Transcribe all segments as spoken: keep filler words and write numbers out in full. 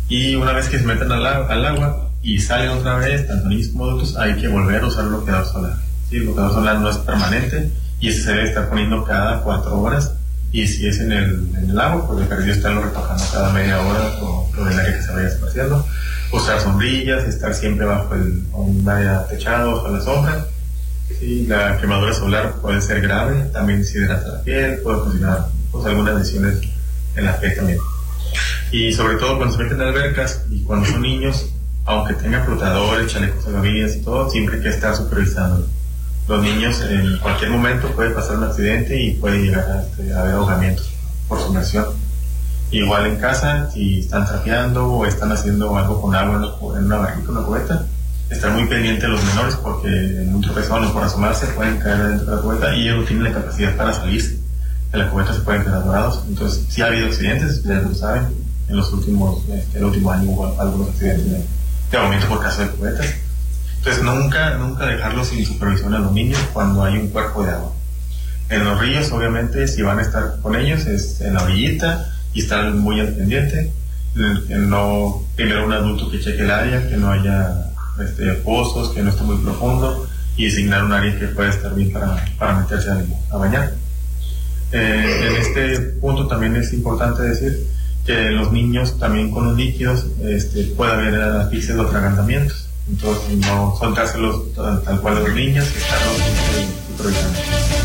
Y una vez que se meten al, al agua y salen otra vez, tanto niños como adultos, hay que volver a usar el bloqueador solar. ¿Sí? El bloqueador solar no es permanente y ese se debe estar poniendo cada cuatro horas. Y si es en el, en el agua, pues de perdido estarlo retocando cada media hora o, o del área que se vaya espaciando. Usar sombrillas, estar siempre bajo el, un área techado, bajo la sombra. Sí, la quemadura solar puede ser grave, también deshidrata la piel, puede ocasionar pues, algunas lesiones en la piel también. Y sobre todo cuando se meten en albercas y cuando son niños, aunque tengan flotadores, chalecos salvavidas y todo, siempre hay que estar supervisando. Los niños en cualquier momento puede pasar un accidente y puede llegar a, este, a haber ahogamientos por sumersión. Igual en casa, si están trapeando o están haciendo algo con agua en una barrita, una cubeta, estar muy pendiente de los menores porque en un tropezón o por asomarse pueden caer dentro de la cubeta y ellos no tienen la capacidad para salirse. En la cubeta se pueden quedar dorados. Entonces, sí ha habido accidentes, ustedes lo saben, en los últimos, este, el último año hubo algunos accidentes de, de ahogamiento por caso de cubetas. Entonces, nunca, nunca dejarlos sin supervisión a los niños cuando hay un cuerpo de agua. En los ríos, obviamente, si van a estar con ellos, es en la orillita y estar muy al pendiente. No, primero un adulto que cheque el área, que no haya este, pozos, que no esté muy profundo y designar un área que pueda estar bien para, para meterse a, a bañar. Eh, en este punto también es importante decir que los niños también con los líquidos este, puede haber asfixias o atragantamientos. Entonces, no soltárselos tal, tal cual a los niños, estarlos supervisando.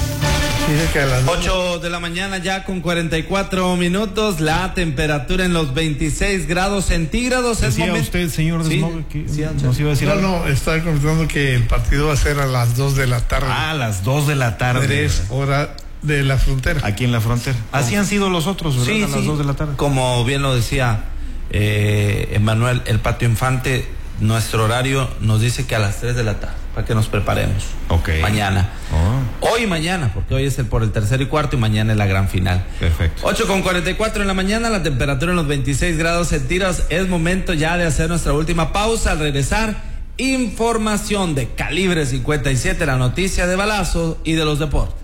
ocho de la mañana ya con cuarenta y cuatro minutos, la temperatura en los veintiséis grados centígrados. Decía momento... usted, señor ¿Sí? Desmogue, que sí, nos iba a decir No, algo. no, estaba comentando que el partido va a ser a las dos de la tarde. Ah, a las dos de la tarde. Tres horas de la frontera. Aquí en la frontera. Así han sido los otros, ¿verdad? Sí, a las sí. dos de la tarde. Como bien lo decía eh, Emanuel, el Patio Infante, nuestro horario nos dice que a las tres de la tarde, para que nos preparemos. Ok. Mañana. Oh. Hoy y mañana, porque hoy es el por el tercero y cuarto y mañana es la gran final. Perfecto. ocho con cuarenta y cuatro en la mañana, la temperatura en los veintiséis grados centígrados. Es momento ya de hacer nuestra última pausa. Al regresar, información de Calibre cincuenta y siete, la noticia de balazo y de los deportes.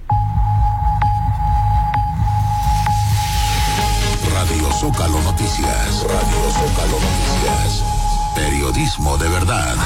Radio Zócalo Noticias. Radio Zócalo Noticias. Periodismo de verdad.